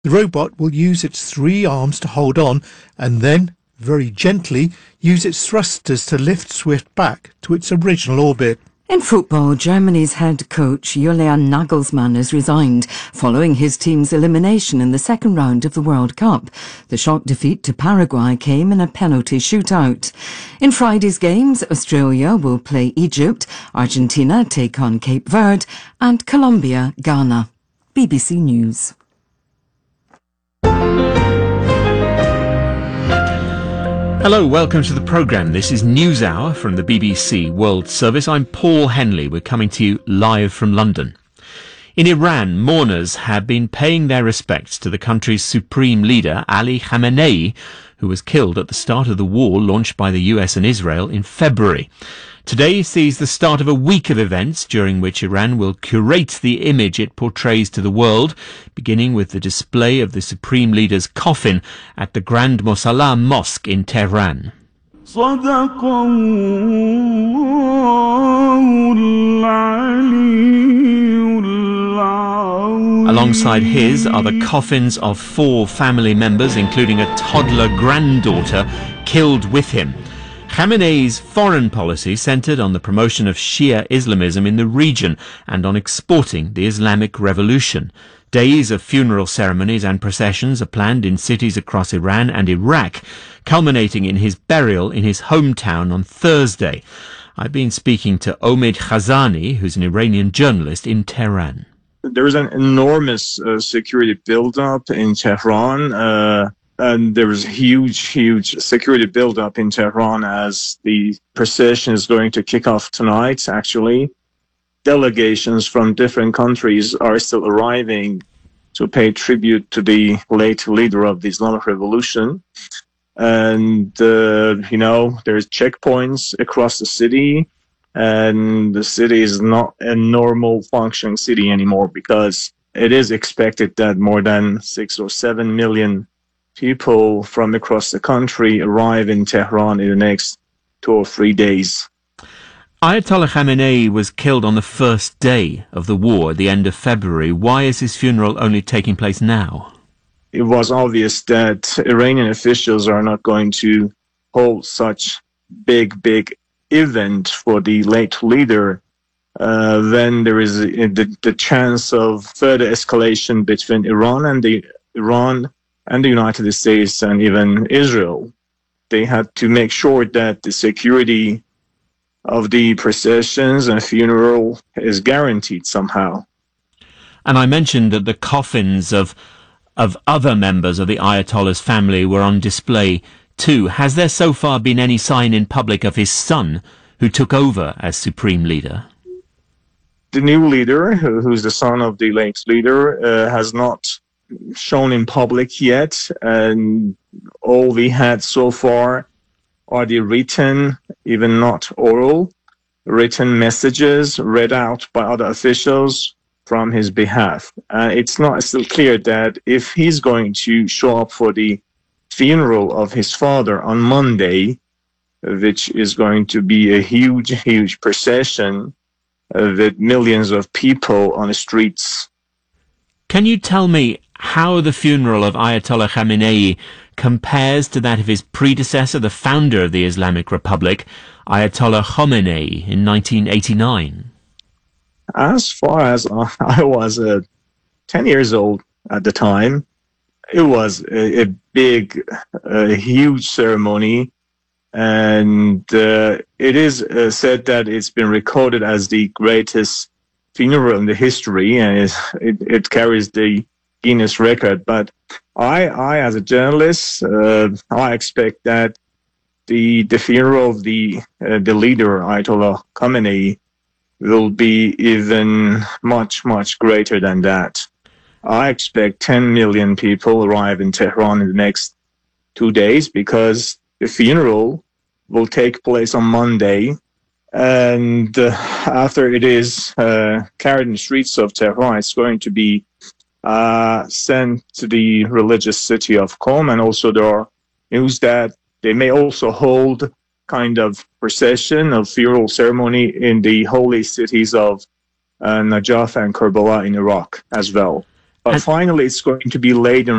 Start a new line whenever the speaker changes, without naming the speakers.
The robot will use its 3 arms to hold on and then, very gently, use its thrusters to lift Swift back to its original orbit.
In football, Germany's head coach Julian Nagelsmann has resigned following his team's elimination in the second round of the World Cup. The shock defeat to Paraguay came in a penalty shootout. In Friday's games, Australia will play Egypt, Argentina take on Cape Verde, and Colombia, Ghana. BBC News.
Hello, welcome to the programme. This is NewsHour from the BBC World Service. I'm Paul Henley. We're coming to you live from London. In Iran, mourners have been paying their respects to the country's supreme leader, Ali Khamenei, who was killed at the start of the war launched by the US and Israel in February. Today sees the start of a week of events during which Iran will curate the image it portrays to the world, beginning with the display of the supreme leader's coffin at the Grand Mosalla Mosque in Tehran. Alongside his are the coffins of 4 family members, including a toddler granddaughter, killed with him. Khamenei's foreign policy centred on the promotion of Shia Islamism in the region and on exporting the Islamic Revolution. Days of funeral ceremonies and processions are planned in cities across Iran and Iraq, culminating in his burial in his hometown on Thursday. I've been speaking to Omid Khazani, who's an Iranian journalist in Tehran.
There's an enormous security build-up in Tehran. And there was huge security build-up in Tehran as the procession is going to kick off tonight, actually. Delegations from different countries are still arriving to pay tribute to the late leader of the Islamic Revolution. And, there's checkpoints across the city, and the city is not a normal functioning city anymore because it is expected that more than 6 or 7 million people from across the country arrive in Tehran in the next 2 or 3 days.
Ayatollah Khamenei was killed on the first day of the war at the end of February. Why is his funeral only taking place now?
It was obvious that Iranian officials are not going to hold such big event for the late leader. Then there is the chance of further escalation between Iran and the United States and even Israel. They had to make sure that the security of the processions and funeral is guaranteed somehow.
And I mentioned that the coffins of other members of the Ayatollah's family were on display too. Has there so far been any sign in public of his son, who took over as supreme leader?
The new leader, who's the son of the late leader, has not shown in public yet, and all we had so far are the written, even not oral, written messages read out by other officials from his behalf. It's not still clear that if he's going to show up for the funeral of his father on Monday, which is going to be a huge procession with millions of people on the streets.
Can you tell me how the funeral of Ayatollah Khamenei compares to that of his predecessor, the founder of the Islamic Republic, Ayatollah Khomeini, in 1989?
As far as I was 10 years old at the time, it was a big, huge ceremony, and it is said that it's been recorded as the greatest funeral in the history, and it carries the Guinness record. But I as a journalist, I expect that the funeral of the leader, Ayatollah Khamenei, will be even much greater than that. I expect 10 million people arrive in Tehran in the next 2 days, because the funeral will take place on Monday, and after it is carried in the streets of Tehran, it's going to be sent to the religious city of Qom. And also there are news that they may also hold kind of procession of funeral ceremony in the holy cities of Najaf and Karbala in Iraq as well. But finally, it's going to be laid in